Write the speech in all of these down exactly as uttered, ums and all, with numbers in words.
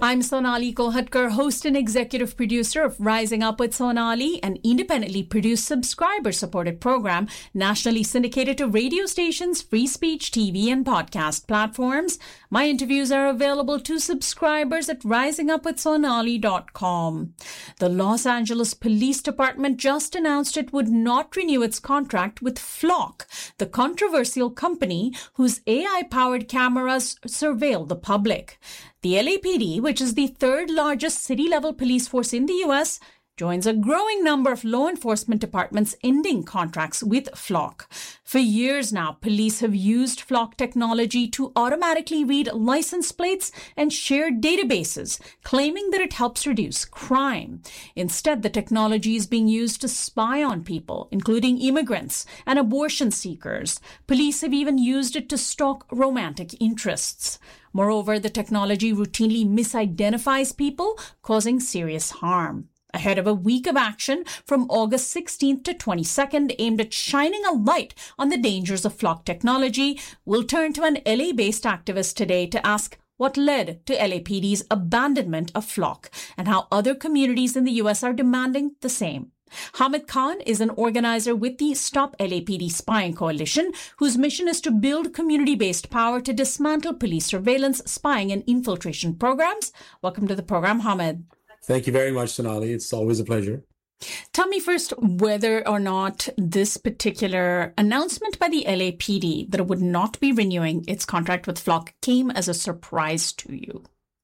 I'm Sonali Kohatkar, host and executive producer of Rising Up with Sonali, an independently produced subscriber-supported program nationally syndicated to radio stations, free speech, T V, and podcast platforms. My interviews are available to subscribers at rising up with sonali dot com. The Los Angeles Police Department just announced it would not renew its contract with Flock, the controversial company whose A I-powered cameras surveil the public. The L A P D, which is the third largest city-level police force in the U S, joins a growing number of law enforcement departments ending contracts with Flock. For years now, police have used Flock technology to automatically read license plates and share databases, claiming that it helps reduce crime. Instead, the technology is being used to spy on people, including immigrants and abortion seekers. Police have even used it to stalk romantic interests. Moreover, the technology routinely misidentifies people, causing serious harm. Ahead of a week of action from August sixteenth to twenty-second aimed at shining a light on the dangers of Flock technology, we'll turn to an L A-based activist today to ask what led to L A P D's abandonment of Flock and how other communities in the U S are demanding the same. Hamid Khan is an organizer with the Stop L A P D Spying Coalition, whose mission is to build community-based power to dismantle police surveillance, spying, and infiltration programs. Welcome to the program, Hamid. Thank you very much, Sonali. It's always a pleasure. Tell me first whether or not this particular announcement by the L A P D that it would not be renewing its contract with Flock came as a surprise to you.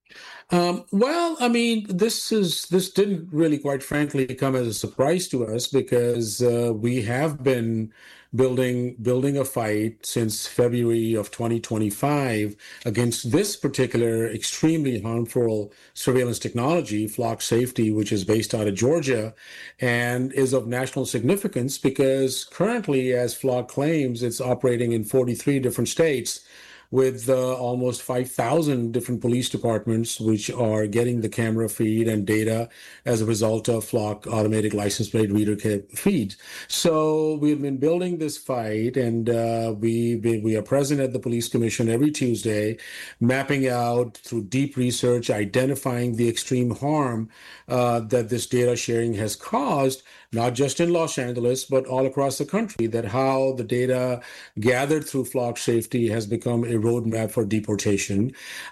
Um, well, I mean, this is this didn't really, quite frankly, come as a surprise to us because uh, we have been building building a fight since February of twenty twenty-five against this particular extremely harmful surveillance technology, Flock Safety, which is based out of Georgia and is of national significance because currently, as Flock claims, it's operating in forty-three different states, with uh, almost five thousand different police departments, which are getting the camera feed and data as a result of Flock automatic license plate reader feeds. So we've been building this fight, and uh, we we are present at the Police Commission every Tuesday, mapping out through deep research, identifying the extreme harm uh, that this data sharing has caused, not just in Los Angeles, but all across the country, that how the data gathered through Flock Safety has become a roadmap for deportation,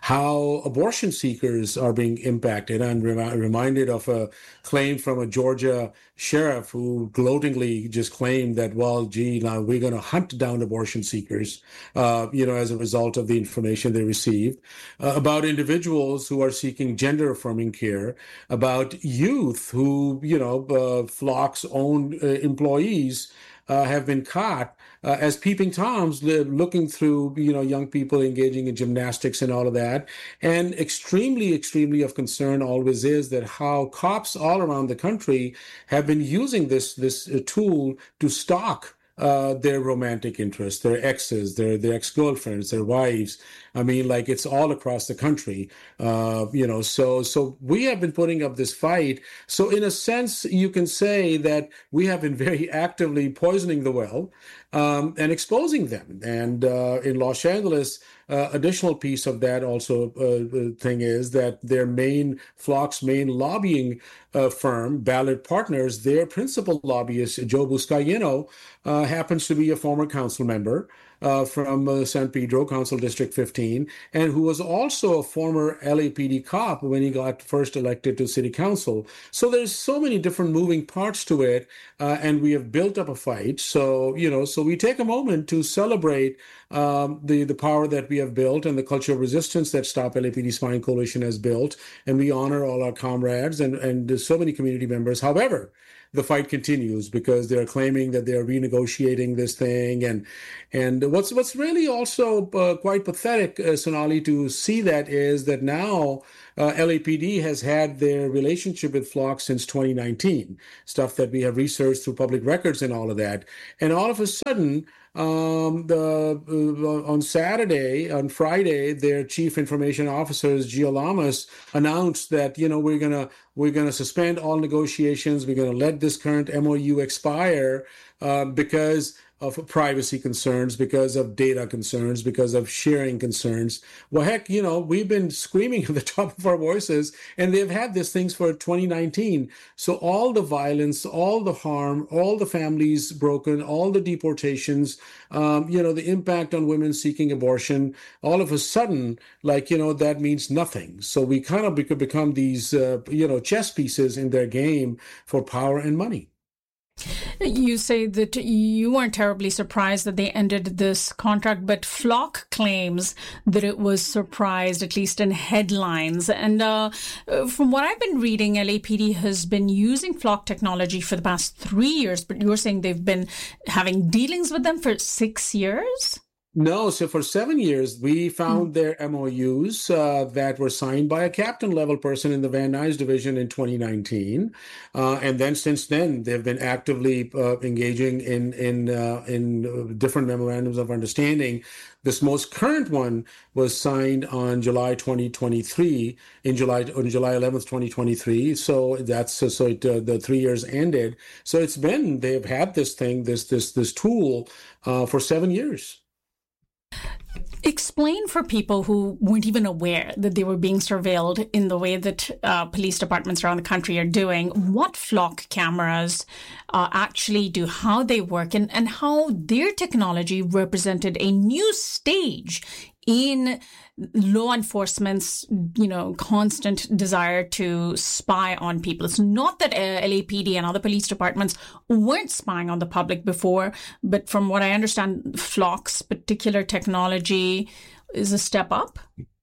how abortion seekers are being impacted. I'm rem- reminded of a claim from a Georgia sheriff who gloatingly just claimed that, well, gee, now we're going to hunt down abortion seekers, uh, you know, as a result of the information they received, uh, about individuals who are seeking gender affirming care, about youth who, you know, uh, Flock's own uh, employees uh, have been caught Uh, as peeping toms, looking through, you know, young people engaging in gymnastics and all of that. And extremely, extremely of concern always is that how cops all around the country have been using this this uh, tool to stalk uh, their romantic interests, their exes, their their ex-girlfriends, their wives. I mean, like, it's all across the country, uh, you know, so so we have been putting up this fight. So in a sense, you can say that we have been very actively poisoning the well um, and exposing them. And uh, in Los Angeles, uh, additional piece of that also uh, thing is that their main, Flock's main lobbying uh, firm, Ballard Partners, their principal lobbyist, Joe Buscaino, uh, happens to be a former council member Uh, from uh, San Pedro, Council District fifteen, and who was also a former L A P D cop when he got first elected to city council. So there's so many different moving parts to it, uh, and we have built up a fight. So, you know, so we take a moment to celebrate um, the, the power that we have built and the culture of resistance that Stop L A P D Spying Coalition has built, and we honor all our comrades and, and so many community members. However, the fight continues because they're claiming that they're renegotiating this thing. And and what's what's really also uh, quite pathetic, uh, Sonali, to see that is that now uh, L A P D has had their relationship with Flock since twenty nineteen, stuff that we have researched through public records and all of that. And all of a sudden, Um, the uh, on Saturday, on Friday, their chief information officers, Gio Lamas, announced that, you know, we're gonna we're gonna suspend all negotiations. We're gonna let this current M O U expire uh, because of privacy concerns, because of data concerns, because of sharing concerns. Well, heck, you know, we've been screaming at the top of our voices, and they've had these things for twenty nineteen. So all the violence, all the harm, all the families broken, all the deportations, um, you know, the impact on women seeking abortion, all of a sudden, like, you know, that means nothing. So we kind of could become these, uh, you know, chess pieces in their game for power and money. You say that you weren't terribly surprised that they ended this contract, but Flock claims that it was surprised, at least in headlines. And uh, from what I've been reading, L A P D has been using Flock technology for the past three years, but you're saying they've been having dealings with them for six years? No, so for seven years, we found their M O Us uh, that were signed by a captain level person in the Van Nuys division in twenty nineteen. Uh, and then since then, they've been actively uh, engaging in in uh, in different memorandums of understanding. This most current one was signed on July twenty twenty-three, in July on July eleventh, twenty twenty-three. So that's so it, uh, the three years ended. So it's been, they've had this thing, this this this tool uh, for seven years. Explain for people who weren't even aware that they were being surveilled in the way that uh, police departments around the country are doing, what Flock cameras uh, actually do, how they work, and, and how their technology represented a new stage in law enforcement's, you know, constant desire to spy on people. It's not that uh, L A P D and other police departments weren't spying on the public before, but from what I understand, Flock's particular technology is a step up.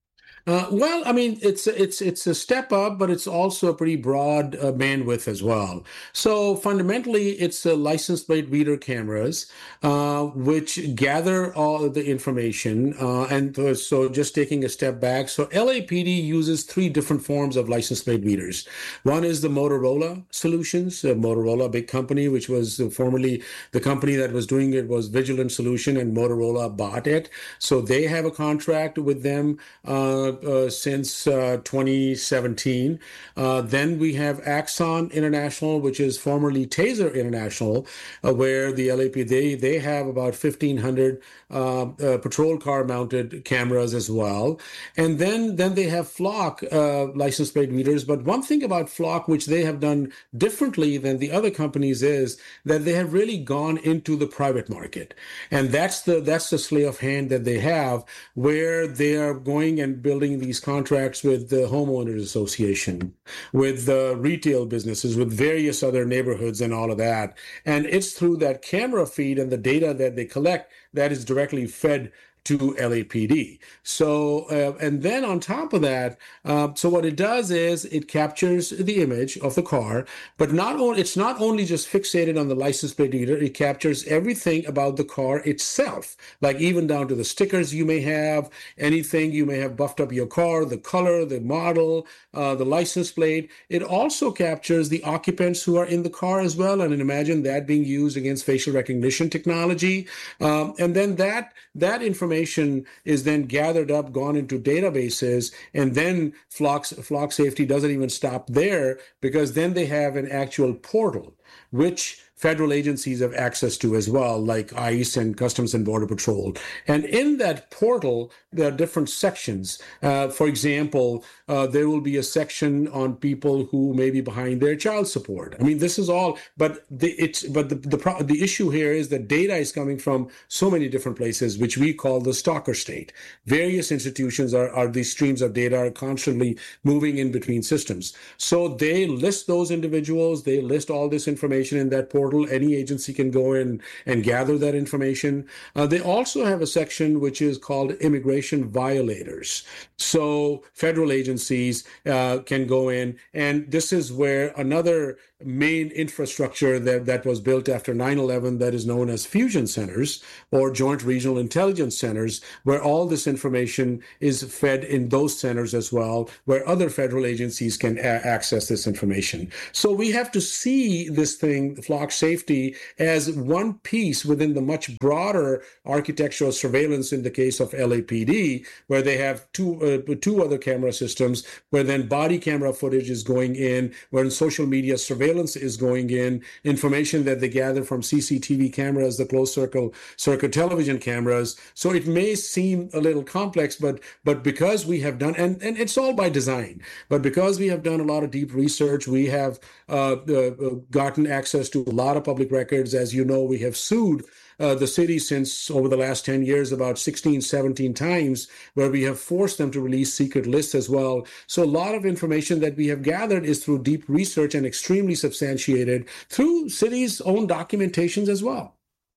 Uh, well, I mean, it's it's it's a step up, but it's also a pretty broad uh, bandwidth as well. So fundamentally, it's uh, license plate reader cameras, uh, which gather all the information. Uh, and uh, so just taking a step back, so L A P D uses three different forms of license plate readers. One is the Motorola Solutions, uh, Motorola, a big company, which was uh, formerly the company that was doing it was Vigilant Solution, and Motorola bought it. So they have a contract with them Uh, Uh, since uh, twenty seventeen. Uh, then we have Axon International, which is formerly Taser International, uh, where the L A P D, they, they have about fifteen hundred uh, uh, patrol car mounted cameras as well. And then, then they have Flock uh, license plate readers. But one thing about Flock, which they have done differently than the other companies, is that they have really gone into the private market. And that's the, that's the sleight of hand that they have, where they are going and building these contracts with the homeowners association, with the retail businesses, with various other neighborhoods and all of that. And it's through that camera feed and the data that they collect that is directly fed to L A P D. So, uh, and then on top of that, uh, so what it does is it captures the image of the car, but not only, it's not only just fixated on the license plate reader, it captures everything about the car itself, like even down to the stickers you may have, anything you may have buffed up your car, the color, the model, uh, the license plate. It also captures the occupants who are in the car as well, and imagine that being used against facial recognition technology. Um, and then that, that information is then gathered up, gone into databases, and then Flock's, Flock Safety doesn't even stop there, because then they have an actual portal, which federal agencies have access to as well, like ICE and Customs and Border Patrol. And in that portal, there are different sections. Uh, for example, uh, there will be a section on people who may be behind their child support. I mean, this is all, but the, it's but the the, pro, the issue here is that data is coming from so many different places, which we call the stalker state. Various institutions are, are these streams of data are constantly moving in between systems. So they list those individuals, they list all this information in that portal. Any agency can go in and gather that information. Uh, they also have a section which is called immigration violators. So federal agencies uh, can go in, and this is where another main infrastructure that, that was built after nine eleven that is known as fusion centers or joint regional intelligence centers, where all this information is fed in those centers as well, where other federal agencies can a- access this information. So we have to see this thing, Flock Safety, as one piece within the much broader architectural surveillance in the case of L A P D, where they have two uh, two other camera systems, where then body camera footage is going in, where in social media surveillance surveillance is going in, information that they gather from C C T V cameras, the closed circle circuit television cameras. So it may seem a little complex, but but because we have done, and, and it's all by design, but because we have done a lot of deep research, we have uh, uh, gotten access to a lot of public records. As you know, we have sued Uh, the city since over the last ten years about sixteen, seventeen times, where we have forced them to release secret lists as well. So a lot of information that we have gathered is through deep research and extremely substantiated through cities' own documentations as well.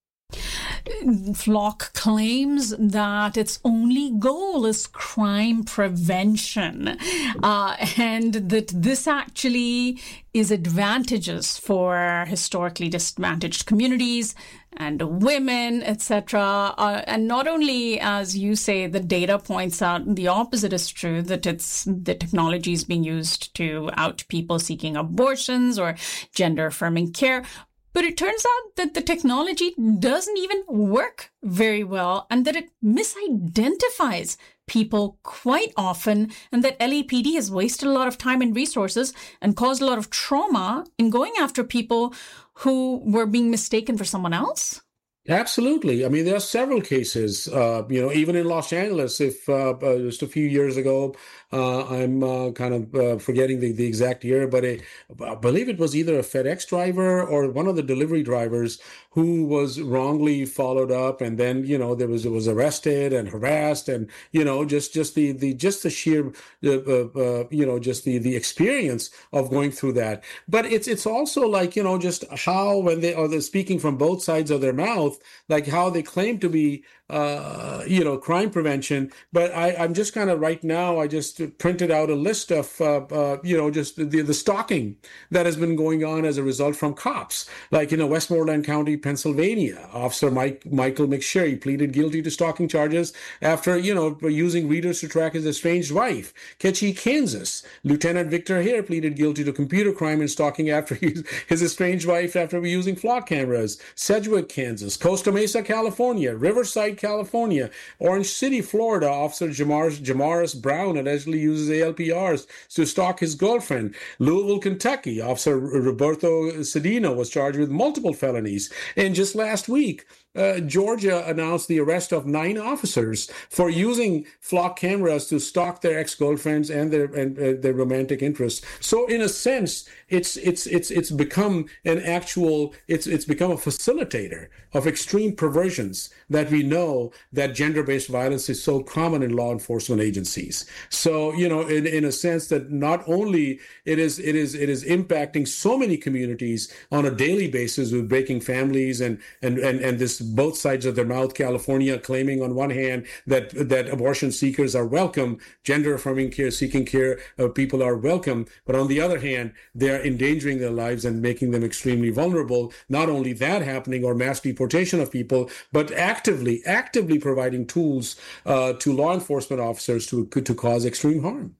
Flock claims that its only goal is crime prevention, uh, and that this actually is advantageous for historically disadvantaged communities and women, et cetera. Uh, and not only, as you say, the data points out the opposite is true, that it's the technology is being used to out people seeking abortions or gender affirming care. But it turns out that the technology doesn't even work very well, and that it misidentifies people quite often, and that L A P D has wasted a lot of time and resources and caused a lot of trauma in going after people who were being mistaken for someone else. Absolutely. I mean, there are several cases, uh, you know, even in Los Angeles, if uh, uh, just a few years ago, uh, I'm uh, kind of uh, forgetting the, the exact year, but a, I believe it was either a FedEx driver or one of the delivery drivers who was wrongly followed up, and then, you know, there was was arrested and harassed, and, you know, just just the the just the sheer uh, uh, you know just the the experience of going through that. But it's it's also like, you know, just how when they are they're speaking from both sides of their mouth, like how they claim to be, uh, you know, crime prevention. But I, I'm just kind of right now, I just printed out a list of, uh, uh, you know, just the, the stalking that has been going on as a result from cops. Like, you know, Westmoreland County, Pennsylvania, Officer Mike Michael McSherry pleaded guilty to stalking charges after, you know, using readers to track his estranged wife. Ketchie, Kansas, Lieutenant Victor Hare pleaded guilty to computer crime and stalking after his, his estranged wife after using flock cameras. Sedgwick, Kansas, Costa Mesa, California, Riverside, California, Orange City, Florida, Officer Jamaris, Jamaris Brown allegedly uses A L P Rs to stalk his girlfriend. Louisville, Kentucky, Officer Roberto Cedino was charged with multiple felonies. And just last week, Uh, Georgia announced the arrest of nine officers for using flock cameras to stalk their ex-girlfriends and their and uh, their romantic interests. So, in a sense, it's it's it's it's become an actual it's it's become a facilitator of extreme perversions that we know that gender-based violence is so common in law enforcement agencies. So, you know, in in a sense that not only it is it is it is impacting so many communities on a daily basis with breaking families and and and and this both sides of their mouth. California claiming on one hand that that abortion seekers are welcome, gender affirming care seeking care uh, people are welcome, but on the other hand, they are endangering their lives and making them extremely vulnerable. Not only that happening, or mass deportation of people, but actively actively providing tools uh, to law enforcement officers to to cause extreme harm.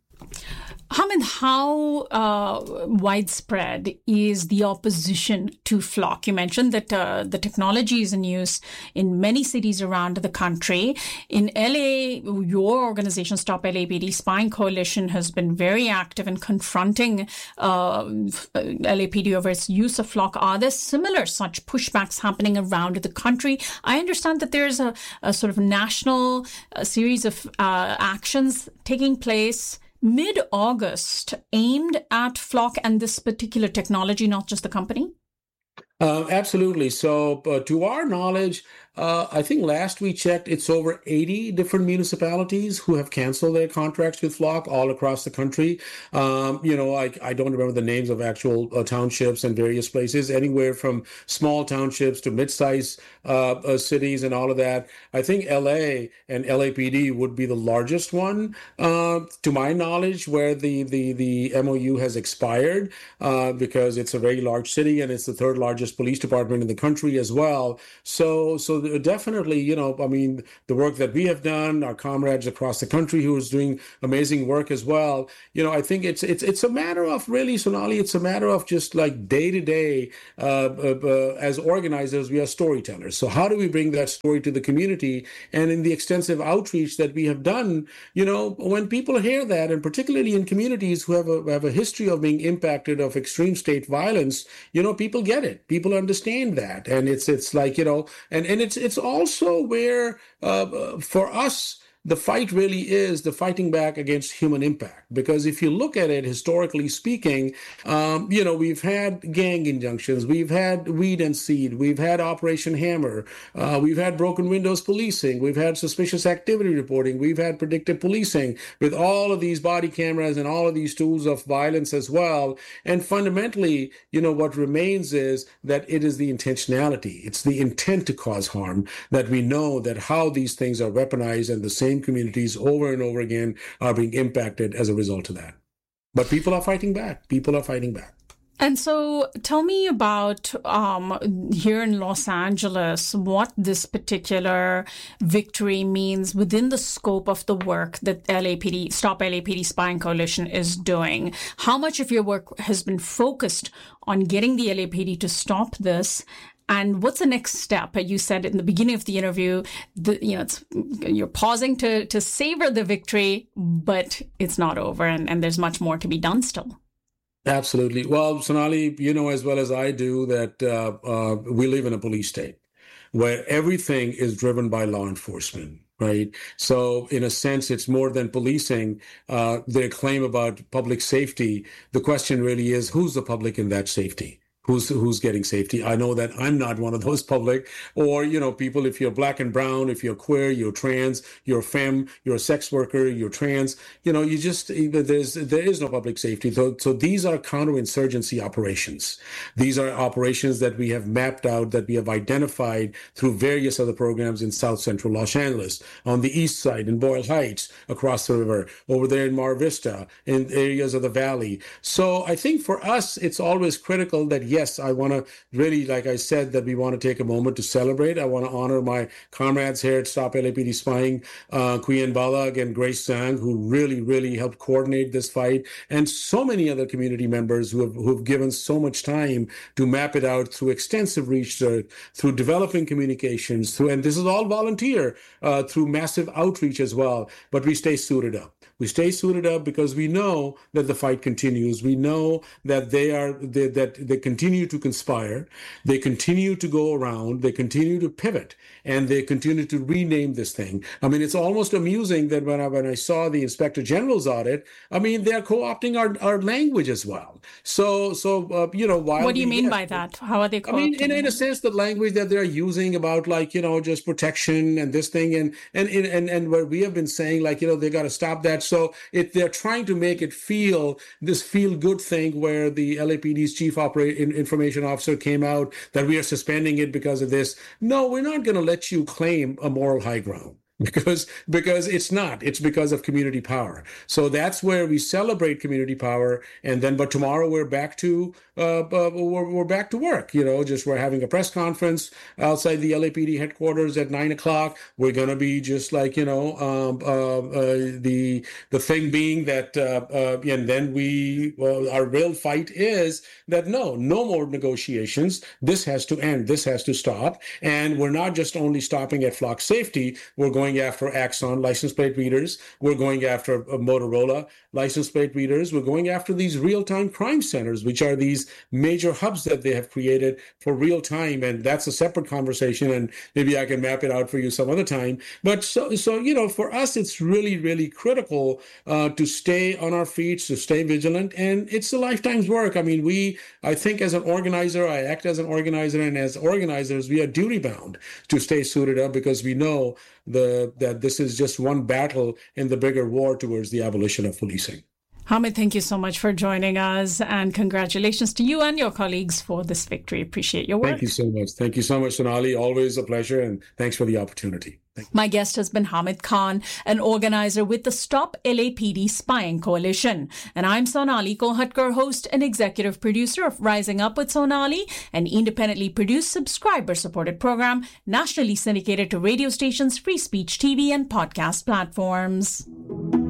Hamid, how uh, widespread is the opposition to Flock? You mentioned that uh, the technology is in use in many cities around the country. In L A, your organization, Stop L A P D Spying Coalition, has been very active in confronting uh, L A P D over its use of Flock. Are there similar such pushbacks happening around the country? I understand that there's a, a sort of national a series of uh, actions taking place mid-August aimed at Flock and this particular technology, not just the company? Uh, absolutely. So uh, to our knowledge, uh, I think last we checked, it's over eighty different municipalities who have canceled their contracts with Flock all across the country. Um, you know, I, I don't remember the names of actual uh, townships and various places, anywhere from small townships to mid-sized uh, uh, cities and all of that. I think L A and L A P D would be the largest one, uh, to my knowledge, where the, the, the M O U has expired uh, because it's a very large city and it's the third largest police department in the country as well. So, so so definitely, you know, I mean, the work that we have done, our comrades across the country who is doing amazing work as well. You know, I think it's it's it's a matter of really, Sonali, it's a matter of just like day to day. As organizers, we are storytellers. So how do we bring that story to the community? And in the extensive outreach that we have done, you know, when people hear that, and particularly in communities who have a have a history of being impacted of extreme state violence, you know, people get it. People understand that, and it's it's like, you know, and and it's it's also where uh, for us, the fight really is the fighting back against human impact. Because if you look at it historically speaking, um, you know, we've had gang injunctions, we've had weed and seed, we've had Operation Hammer, uh, we've had broken windows policing, we've had suspicious activity reporting, we've had predictive policing with all of these body cameras and all of these tools of violence as well. And fundamentally, you know, what remains is that it is the intentionality. It's the intent to cause harm that we know that how these things are weaponized, and the same communities over and over again are being impacted as a result of that. But people are fighting back. People are fighting back. And so tell me about um, here in Los Angeles, what this particular victory means within the scope of the work that L A P D, Stop L A P D Spying Coalition is doing. How much of your work has been focused on getting the L A P D to stop this? And what's the next step? You said in the beginning of the interview, the, you know, it's, you're pausing to, to savor the victory, but it's not over, and, and there's much more to be done still. Absolutely. Well, Sonali, you know as well as I do that uh, uh, we live in a police state where everything is driven by law enforcement. Right. So in a sense, it's more than policing. Uh, their claim about public safety. The question really is, who's the public in that safety? Who's who's getting safety? I know that I'm not one of those public, or, you know, people, if you're black and brown, if you're queer, you're trans, you're femme, you're a sex worker, you're trans, you know, you just, there's, there is no public safety. So, so these are counterinsurgency operations. These are operations that we have mapped out, that we have identified through various other programs in South Central Los Angeles, on the east side, in Boyle Heights, across the river, over there in Mar Vista, in areas of the valley. So I think for us, it's always critical that, yes, I want to really, like I said, that we want to take a moment to celebrate. I want to honor my comrades here at Stop L A P D Spying, uh, Kuyen Balag and Grace Zhang, who really, really helped coordinate this fight, and so many other community members who have, who have given so much time to map it out through extensive research, through developing communications, through, and this is all volunteer, uh, through massive outreach as well. But we stay suited up. We stay suited up because we know that the fight continues. We know that they are they, that they continue to conspire. They continue to go around. They continue to pivot, and they continue to rename this thing. I mean, it's almost amusing that when I when I saw the Inspector General's audit, I mean, they're co-opting our, our language as well. So so uh, you know, why? What do you mean by that? How are they co-opting? I mean, in, in a sense, the language that they're using about, like, you know, just protection and this thing, and and and and where we have been saying, like, you know, they got to stop that. So it, they're trying to make it feel this feel-good thing where the L A P D's chief operating information officer came out that we are suspending it because of this. No, we're not going to let you claim a moral high ground. Because because it's not. It's because of community power. So that's where we celebrate community power. And then, but tomorrow we're back to uh, uh, we're, we're back to work. You know, just we're having a press conference outside the L A P D headquarters at nine o'clock. We're going to be just like, you know, um, uh, uh, the the thing being that, uh, uh, and then we well, our real fight is that no, no more negotiations. This has to end. This has to stop. And we're not just only stopping at flock safety. We're going after Axon license plate readers. We're going after Motorola license plate readers. We're going after these real-time crime centers, which are these major hubs that they have created for real time. And that's a separate conversation. And maybe I can map it out for you some other time. But so, so you know, for us, it's really, really critical uh, to stay on our feet, to stay vigilant. And it's a lifetime's work. I mean, we, I think as an organizer, I act as an organizer, and as organizers, we are duty bound to stay suited up because we know the that this is just one battle in the bigger war towards the abolition of policing. Hamid, thank you so much for joining us, and congratulations to you and your colleagues for this victory. Appreciate your work. Thank you so much. Thank you so much, Sonali. Always a pleasure, and thanks for the opportunity. My guest has been Hamid Khan, an organizer with the Stop L A P D Spying Coalition. And I'm Sonali Kolhatkar, host and executive producer of Rising Up with Sonali, an independently produced, subscriber-supported program nationally syndicated to radio stations, free speech T V, and podcast platforms.